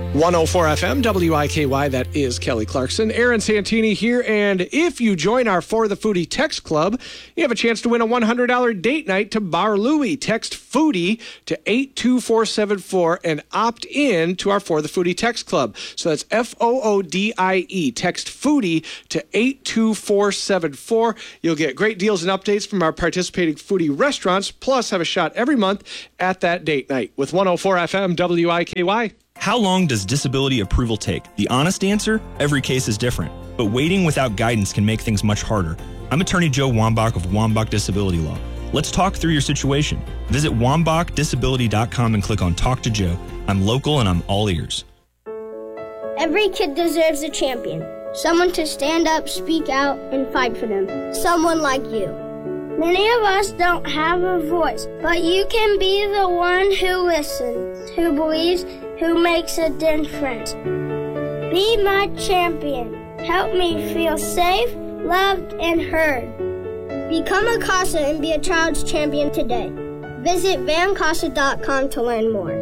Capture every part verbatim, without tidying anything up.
one oh four F M, W I K Y, that is Kelly Clarkson. Aaron Santini here, and if you join our For the Foodie text club, you have a chance to win a one hundred dollars date night to Bar Louie. Text Foodie to eight two four seven four and opt in to our For the Foodie text club. So that's F O O D I E. Text Foodie to eight two four seven four. You'll get great deals and updates from our participating foodie restaurants, plus have a shot every month at that date night with one oh four F M, W I K Y. How long does disability approval take? The honest answer? Every case is different. But waiting without guidance can make things much harder. I'm Attorney Joe Wambach of Wambach Disability Law. Let's talk through your situation. Visit wambach disability dot com and click on Talk to Joe. I'm local and I'm all ears. Every kid deserves a champion. Someone to stand up, speak out, and fight for them. Someone like you. Many of us don't have a voice, but you can be the one who listens, who believes, who makes a difference. Be my champion. Help me feel safe, loved, and heard. Become a CASA and be a child's champion today. Visit van casa dot com to learn more.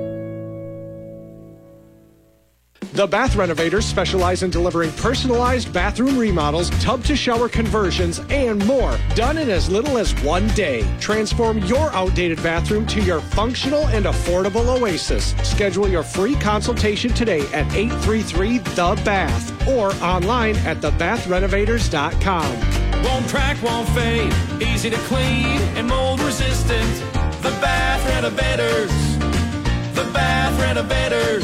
The Bath Renovators specialize in delivering personalized bathroom remodels, tub-to-shower conversions, and more, done in as little as one day. Transform your outdated bathroom to your functional and affordable oasis. Schedule your free consultation today at eight three three the bath or online at the bath renovators dot com. Won't crack, won't fade, easy to clean and mold resistant. The Bath Renovators. The Bath Renovators.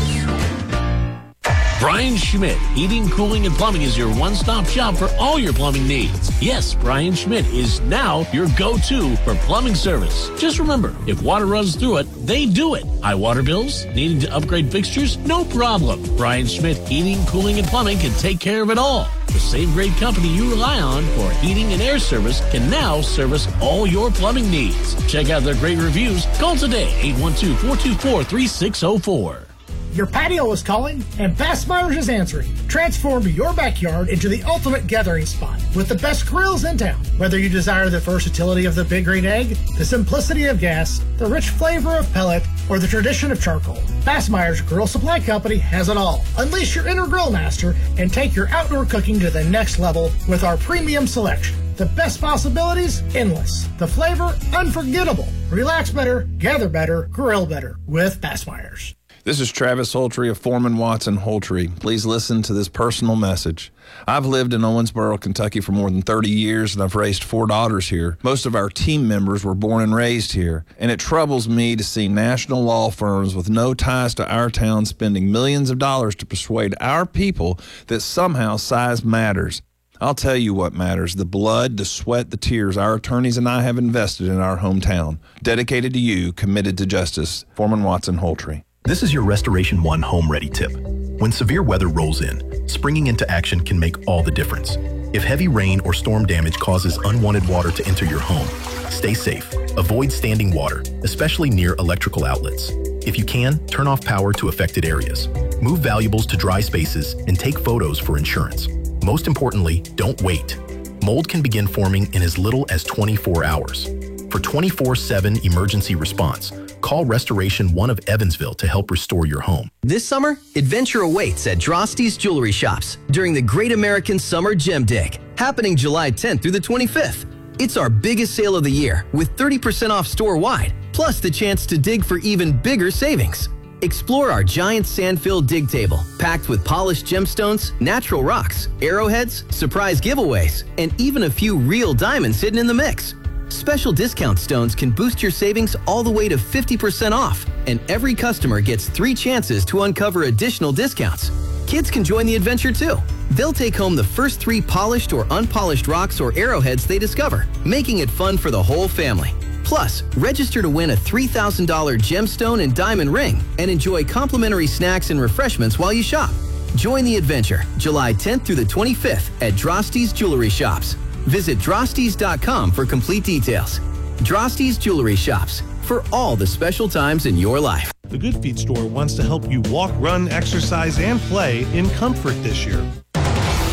Brian Schmidt, Heating, Cooling, and Plumbing is your one-stop shop for all your plumbing needs. Yes, Brian Schmidt is now your go-to for plumbing service. Just remember, if water runs through it, they do it. High water bills? Needing to upgrade fixtures? No problem. Brian Schmidt, Heating, Cooling, and Plumbing can take care of it all. The same great company you rely on for heating and air service can now service all your plumbing needs. Check out their great reviews. Call today, eight one two, four two four, three six zero four. Your patio is calling, and Bass Myers is answering. Transform your backyard into the ultimate gathering spot with the best grills in town. Whether you desire the versatility of the Big Green Egg, the simplicity of gas, the rich flavor of pellet, or the tradition of charcoal, Bass Myers Grill Supply Company has it all. Unleash your inner grill master and take your outdoor cooking to the next level with our premium selection. The best possibilities, endless. The flavor, unforgettable. Relax better, gather better, grill better with Bass Myers. This is Travis Holtry of Foreman Watson Holtry. Please listen to this personal message. I've lived in Owensboro, Kentucky for more than thirty years, and I've raised four daughters here. Most of our team members were born and raised here, and it troubles me to see national law firms with no ties to our town spending millions of dollars to persuade our people that somehow size matters. I'll tell you what matters, the blood, the sweat, the tears our attorneys and I have invested in our hometown. Dedicated to you, committed to justice. Foreman Watson Holtry. This is your Restoration One Home Ready tip. When severe weather rolls in, springing into action can make all the difference. If heavy rain or storm damage causes unwanted water to enter your home, stay safe. Avoid standing water, especially near electrical outlets. If you can, turn off power to affected areas. Move valuables to dry spaces and take photos for insurance. Most importantly, don't wait. Mold can begin forming in as little as twenty-four hours. For twenty-four seven emergency response, call Restoration One of Evansville to help restore your home. This summer, adventure awaits at Drosty's Jewelry Shops during the Great American Summer Gem Dig, happening July tenth through the twenty-fifth. It's our biggest sale of the year with thirty percent off store-wide, plus the chance to dig for even bigger savings. Explore our giant sand-filled dig table, packed with polished gemstones, natural rocks, arrowheads, surprise giveaways, and even a few real diamonds hidden in the mix. Special discount stones can boost your savings all the way to fifty percent off, and every customer gets three chances to uncover additional discounts. Kids can join the adventure too. They'll take home the first three polished or unpolished rocks or arrowheads they discover, making it fun for the whole family. Plus, register to win a three thousand dollars gemstone and diamond ring and enjoy complimentary snacks and refreshments while you shop. Join the adventure July tenth through the twenty-fifth at Drosty's Jewelry Shops. Visit drostys dot com for complete details. Drosty's Jewelry Shops, for all the special times in your life. The Good Feet store wants to help you walk, run, exercise, and play in comfort this year.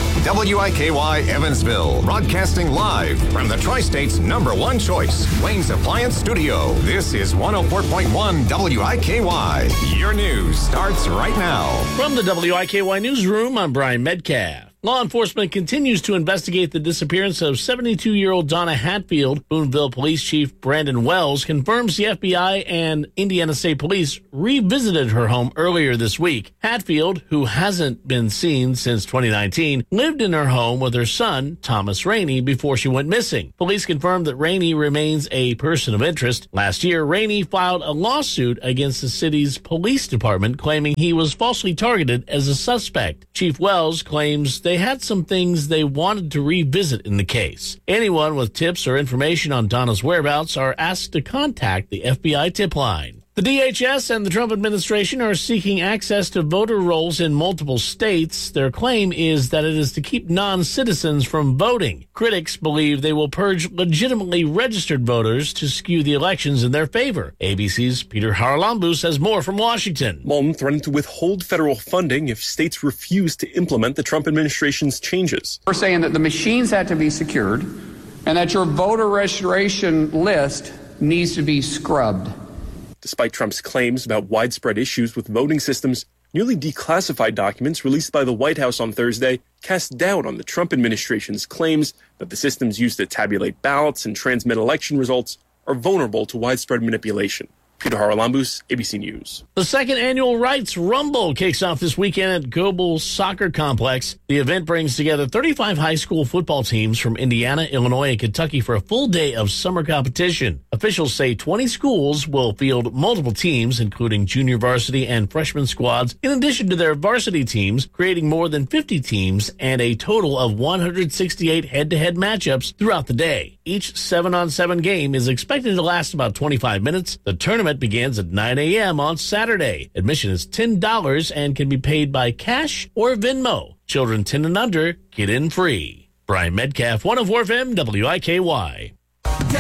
W I K Y Evansville, broadcasting live from the Tri-State's number one choice, Wayne's Appliance Studio. This is one oh four point one W I K Y. Your news starts right now. From the W I K Y Newsroom, I'm Brian Medcalf. Law enforcement continues to investigate the disappearance of seventy-two-year-old Donna Hatfield. Boonville Police Chief Brandon Wells confirms the F B I and Indiana State Police revisited her home earlier this week. Hatfield, who hasn't been seen since twenty nineteen, lived in her home with her son, Thomas Rainey, before she went missing. Police confirmed that Rainey remains a person of interest. Last year, Rainey filed a lawsuit against the city's police department, claiming he was falsely targeted as a suspect. Chief Wells claims they had some things they wanted to revisit in the case. Anyone with tips or information on Donna's whereabouts are asked to contact the F B I tip line. The D H S and the Trump administration are seeking access to voter rolls in multiple states. Their claim is that it is to keep non-citizens from voting. Critics believe they will purge legitimately registered voters to skew the elections in their favor. A B C's Peter Haralambous has more from Washington. Moulton threatened to withhold federal funding if states refuse to implement the Trump administration's changes. We're saying that the machines have to be secured and that your voter registration list needs to be scrubbed. Despite Trump's claims about widespread issues with voting systems, newly declassified documents released by the White House on Thursday cast doubt on the Trump administration's claims that the systems used to tabulate ballots and transmit election results are vulnerable to widespread manipulation. Peter Haralambous, A B C News. The second annual Rights Rumble kicks off this weekend at Goebel Soccer Complex. The event brings together thirty-five high school football teams from Indiana, Illinois, and Kentucky for a full day of summer competition. Officials say twenty schools will field multiple teams, including junior varsity and freshman squads, in addition to their varsity teams, creating more than fifty teams and a total of one hundred sixty-eight head-to-head matchups throughout the day. Each seven on seven game is expected to last about twenty-five minutes. The tournament begins at nine a.m. on Saturday. Admission is ten dollars and can be paid by cash or Venmo. Children ten and under get in free. Brian Medcalf, one oh four F M, W I K Y. W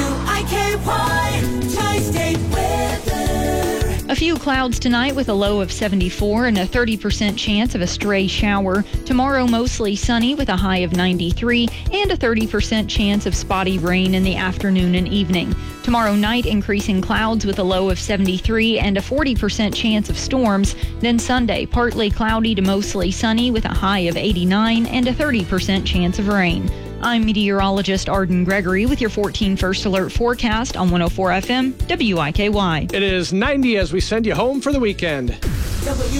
I K Y, Tri-State weather. A few clouds tonight with a low of seventy-four and a thirty percent chance of a stray shower. Tomorrow mostly sunny with a high of ninety-three and a thirty percent chance of spotty rain in the afternoon and evening. Tomorrow night increasing clouds with a low of seventy-three and a forty percent chance of storms. Then Sunday partly cloudy to mostly sunny with a high of eighty-nine and a thirty percent chance of rain. I'm meteorologist Arden Gregory with your fourteen First Alert forecast on one oh four F M, W I K Y. It is ninety as we send you home for the weekend. W